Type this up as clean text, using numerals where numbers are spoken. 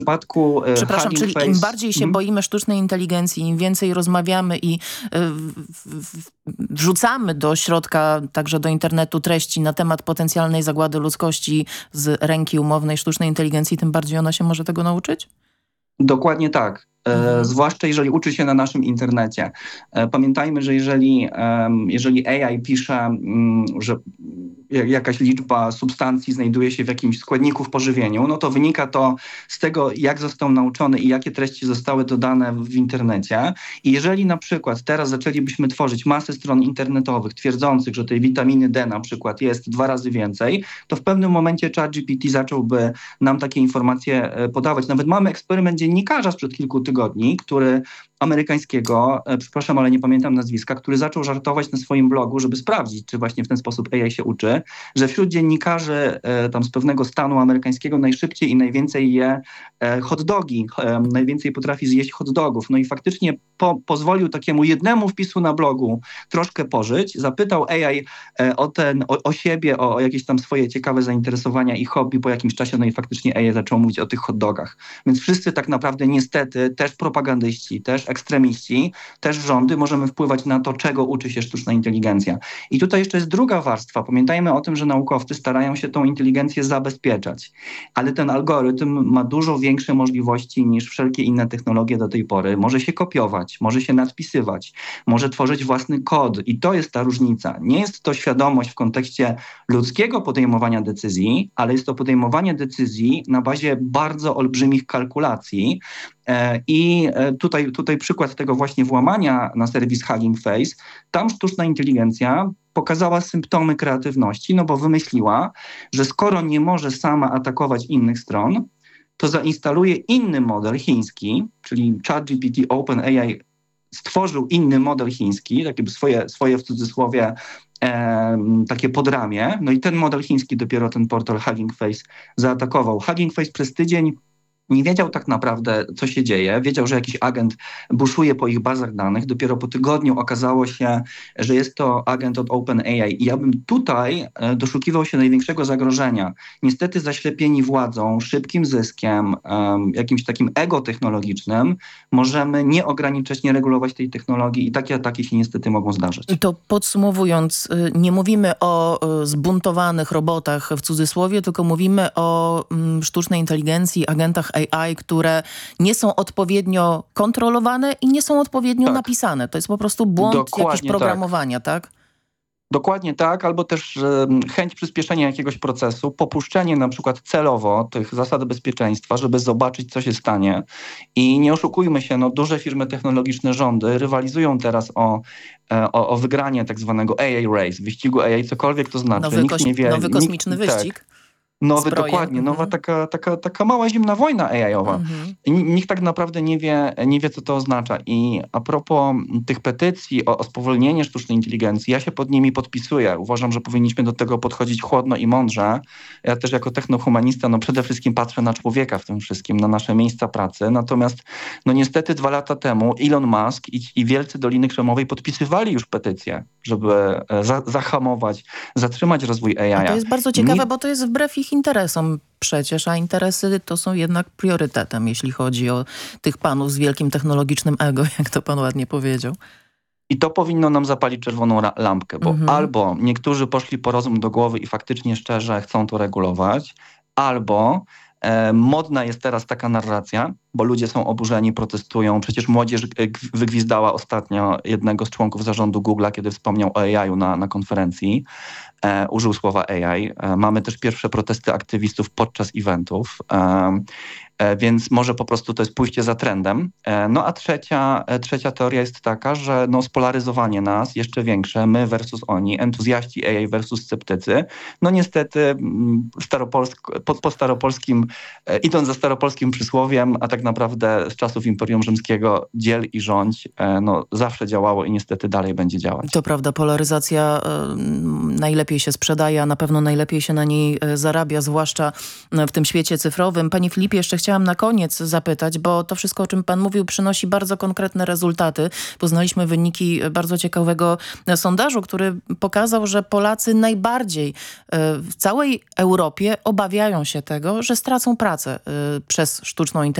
przypadku Przepraszam, Hugging czyli Face... im bardziej się boimy sztucznej inteligencji, im więcej rozmawiamy i wrzucamy do środka, także do internetu treści na temat potencjalnej zagłady ludzkości z ręki umownej sztucznej inteligencji, tym bardziej ona się może tego nauczyć? Dokładnie tak. Zwłaszcza jeżeli uczy się na naszym internecie. Pamiętajmy, że jeżeli AI pisze, że jakaś liczba substancji znajduje się w jakimś składniku w pożywieniu, no to wynika to z tego, jak został nauczony i jakie treści zostały dodane w internecie. I jeżeli na przykład teraz zaczęlibyśmy tworzyć masę stron internetowych twierdzących, że tej witaminy D na przykład jest 2 razy więcej, to w pewnym momencie ChatGPT zacząłby nam takie informacje podawać. Nawet mamy eksperyment dziennikarza sprzed kilku tygodni, amerykańskiego, przepraszam, ale nie pamiętam nazwiska, który zaczął żartować na swoim blogu, żeby sprawdzić, czy właśnie w ten sposób AI się uczy, że wśród dziennikarzy tam z pewnego stanu amerykańskiego najszybciej i najwięcej je hot dogi, najwięcej potrafi zjeść hot dogów. No i faktycznie pozwolił takiemu jednemu wpisu na blogu troszkę pożyć, zapytał AI o siebie, o jakieś tam swoje ciekawe zainteresowania i hobby po jakimś czasie, no i faktycznie AI zaczął mówić o tych hot dogach. Więc wszyscy tak naprawdę niestety, też propagandyści, też ekstremiści, też rządy, możemy wpływać na to, czego uczy się sztuczna inteligencja. I tutaj jeszcze jest druga warstwa. Pamiętajmy o tym, że naukowcy starają się tą inteligencję zabezpieczać, ale ten algorytm ma dużo większe możliwości niż wszelkie inne technologie do tej pory. Może się kopiować, może się nadpisywać, może tworzyć własny kod i to jest ta różnica. Nie jest to świadomość w kontekście ludzkiego podejmowania decyzji, ale jest to podejmowanie decyzji na bazie bardzo olbrzymich kalkulacji. I tutaj przykład tego właśnie włamania na serwis Hugging Face. Tam sztuczna inteligencja pokazała symptomy kreatywności, no bo wymyśliła, że skoro nie może sama atakować innych stron, to zainstaluje inny model chiński, czyli ChatGPT OpenAI stworzył inny model chiński, takie swoje w cudzysłowie takie podramię. No i ten model chiński dopiero ten portal Hugging Face zaatakował. Hugging Face przez tydzień nie wiedział tak naprawdę, co się dzieje. Wiedział, że jakiś agent buszuje po ich bazach danych. Dopiero po tygodniu okazało się, że jest to agent od OpenAI. I ja bym tutaj doszukiwał się największego zagrożenia. Niestety zaślepieni władzą, szybkim zyskiem, jakimś takim ego technologicznym, możemy nie ograniczać, nie regulować tej technologii i takie ataki się niestety mogą zdarzyć. To podsumowując, nie mówimy o zbuntowanych robotach w cudzysłowie, tylko mówimy o sztucznej inteligencji, agentach AI, które nie są odpowiednio kontrolowane i nie są odpowiednio napisane. To jest po prostu błąd jakiś programowania, tak? Dokładnie tak, albo też chęć przyspieszenia jakiegoś procesu, popuszczenie na przykład celowo tych zasad bezpieczeństwa, żeby zobaczyć, co się stanie. I nie oszukujmy się, duże firmy technologiczne, rządy rywalizują teraz o wygranie tak zwanego AI race, wyścigu AI, cokolwiek to znaczy. Nowy kosmiczny wyścig. Tak. Dokładnie, nowa taka mała zimna wojna AI-owa. I nikt tak naprawdę nie wie, co to oznacza. I a propos tych petycji o spowolnienie sztucznej inteligencji, ja się pod nimi podpisuję. Uważam, że powinniśmy do tego podchodzić chłodno i mądrze. Ja też jako technohumanista przede wszystkim patrzę na człowieka w tym wszystkim, na nasze miejsca pracy. Natomiast niestety 2 lata temu Elon Musk i wielcy Doliny Krzemowej podpisywali już petycję, żeby zahamować, zatrzymać rozwój AI. A to jest bardzo ciekawe, bo to jest wbrew ich interesom przecież, a interesy to są jednak priorytetem, jeśli chodzi o tych panów z wielkim technologicznym ego, jak to pan ładnie powiedział. I to powinno nam zapalić czerwoną lampkę, bo albo niektórzy poszli po rozum do głowy i faktycznie szczerze chcą to regulować, albo modna jest teraz taka narracja, bo ludzie są oburzeni, protestują. Przecież młodzież wygwizdała ostatnio jednego z członków zarządu Google'a, kiedy wspomniał o AI-u na konferencji. Użył słowa AI. Mamy też pierwsze protesty aktywistów podczas eventów. Więc może po prostu to jest pójście za trendem. A trzecia teoria jest taka, że spolaryzowanie nas jeszcze większe, my versus oni, entuzjaści AI versus sceptycy. Niestety po staropolskim, idąc za staropolskim przysłowiem, a tak naprawdę z czasów Imperium Rzymskiego dziel i rządź, zawsze działało i niestety dalej będzie działać. To prawda, polaryzacja najlepiej się sprzedaje, a na pewno najlepiej się na niej zarabia, zwłaszcza w tym świecie cyfrowym. Panie Filipie, jeszcze chciałam chciałam na koniec zapytać, bo to wszystko, o czym pan mówił, przynosi bardzo konkretne rezultaty. Poznaliśmy wyniki bardzo ciekawego sondażu, który pokazał, że Polacy najbardziej w całej Europie obawiają się tego, że stracą pracę przez sztuczną inteligencję.